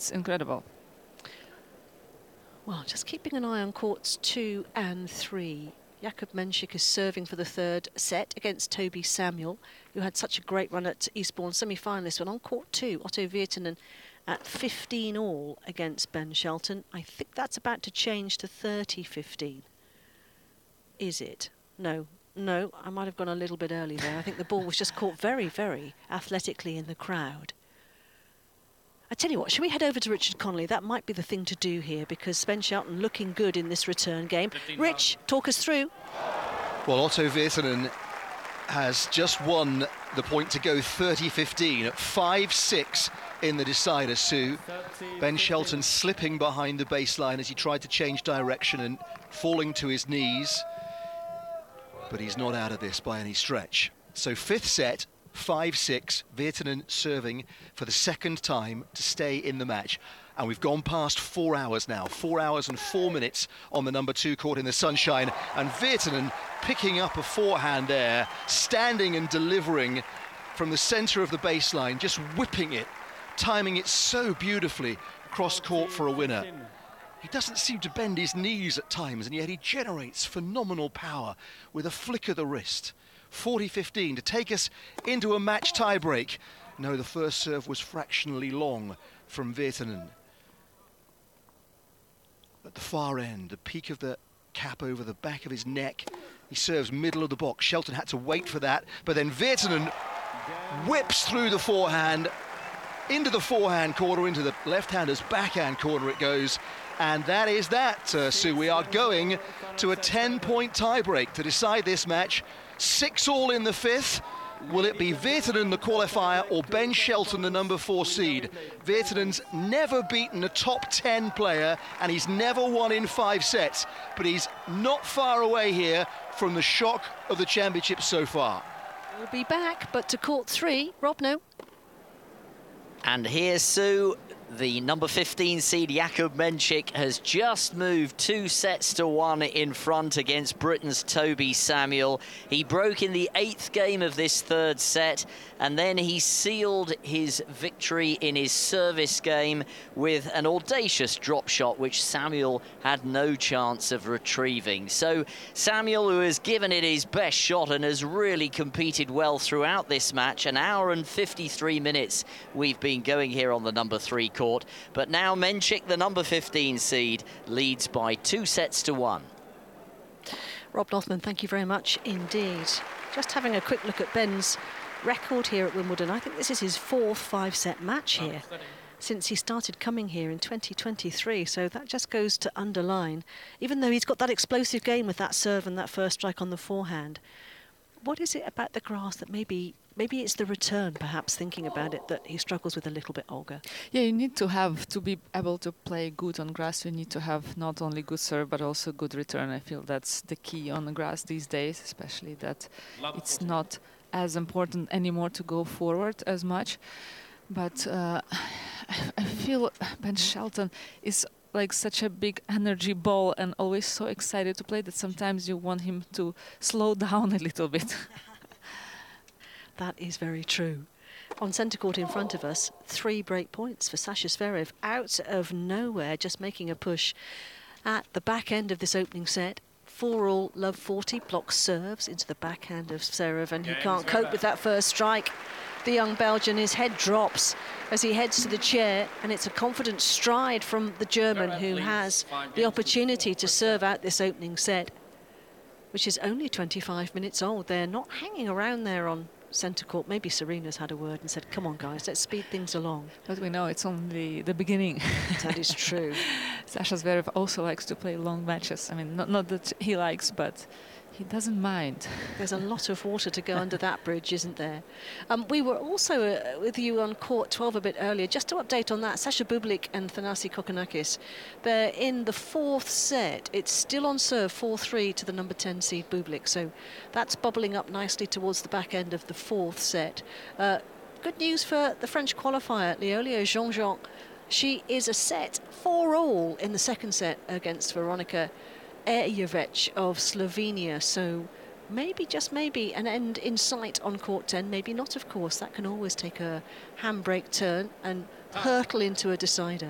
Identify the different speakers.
Speaker 1: it's incredible.
Speaker 2: Well, just keeping an eye on courts 2 and 3. Jakub Mensik is serving for the third set against Toby Samuel, who had such a great run at Eastbourne semi-finalist. But on court 2, Otto Virtanen at 15 all against Ben Shelton. I think that's about to change to 30-15. Is it? No, I might have gone a little bit early there. I think the ball was just caught very, very athletically in the crowd. I tell you what, should we head over to Richard Connolly? That might be the thing to do here, because Ben Shelton looking good in this return game. Rich, talk us through.
Speaker 3: Well, Otto Virtanen has just won the point to go 30-15 at 5-6 in the decider, Sue. Ben Shelton slipping behind the baseline as he tried to change direction and falling to his knees. But he's not out of this by any stretch. So fifth set, 5-6, Virtanen serving for the second time to stay in the match. And we've gone past 4 hours now, 4 hours and 4 minutes on the number 2 court in the sunshine. And Virtanen picking up a forehand there, standing and delivering from the centre of the baseline, just whipping it, timing it so beautifully cross court for a winner. He doesn't seem to bend his knees at times, and yet he generates phenomenal power with a flick of the wrist. 40-15 to take us into a match tiebreak. No, the first serve was fractionally long from Virtanen. At the far end, the peak of the cap over the back of his neck. He serves middle of the box. Shelton had to wait for that, but then Virtanen whips through the forehand, into the forehand corner, into the left-hander's backhand corner it goes. And that is that, Sue. We are going to a 10-point tiebreak to decide this match. 6 all in the fifth. Will it be Virtanen the qualifier or Ben Shelton the number 4 seed? Virtanen's never beaten a top 10 player, and he's never won in 5 sets, but he's not far away here from the shock of the championship so far.
Speaker 2: We'll be back, but to court 3, Rob, no.
Speaker 4: And here's Sue. The number 15 seed Jakub Mensik has just moved 2-1 in front against Britain's Toby Samuel. He broke in the 8th game of this third set, and then he sealed his victory in his service game with an audacious drop shot which Samuel had no chance of retrieving. So Samuel, who has given it his best shot and has really competed well throughout this match, an hour and 53 minutes we've been going here on the number 3 court. But now Mensik, the number 15 seed, leads by 2-1.
Speaker 2: Rob Northman, thank you very much indeed. Just having a quick look at Ben's record here at Wimbledon. I think this is his 4th 5-set match here since he started coming here in 2023. So that just goes to underline, even though he's got that explosive game with that serve and that first strike on the forehand, what is it about the grass that maybe it's the return, perhaps, thinking about it, that he struggles with a little bit, Olga?
Speaker 1: Yeah, you need to be able to play good on grass. You need to have not only good serve, but also good return. I feel that's the key on the grass these days, especially that it's not as important anymore to go forward as much. But I feel Ben Shelton is like such a big energy ball and always so excited to play that sometimes you want him to slow down a little bit.
Speaker 2: That is very true. On centre court in front of us, 3 break points for Sasha Zverev out of nowhere, just making a push at the back end of this opening set. 4 all, love 40, blocks serves into the backhand of Zverev, and he can't cope with that first strike. The young Belgian, his head drops as he heads to the chair, and it's a confident stride from the German, who has the opportunity to serve out this opening set, which is only 25 minutes old. They're not hanging around there on centre court. Maybe Serena's had a word and said, come on guys, let's speed things along.
Speaker 1: But we know it's only the beginning.
Speaker 2: That is true.
Speaker 1: Sasha Zverev also likes to play long matches. I mean, not that he likes, but he doesn't mind.
Speaker 2: There's a lot of water to go under that bridge, isn't there? We were also with you on court 12 a bit earlier. Just to update on that, Sasha Bublik and Thanasi Kokkinakis, they're in the 4th set. It's still on serve, 4-3 to the number 10 seed Bublik. So that's bubbling up nicely towards the back end of the 4th set. Good news for the French qualifier, Leolia Jean-Jean. She is a set 4 all in the 2nd set against Veronika Erjevec of Slovenia. So maybe, just maybe, an end in sight on court 10. Maybe not, of course. That can always take a handbrake turn and hurtle into a decider.